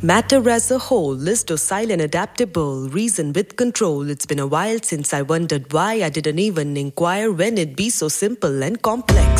Matter as a whole is docile and adaptable, reason with control. It's been a while since I wondered why I didn't even inquire when it be so simple and complex.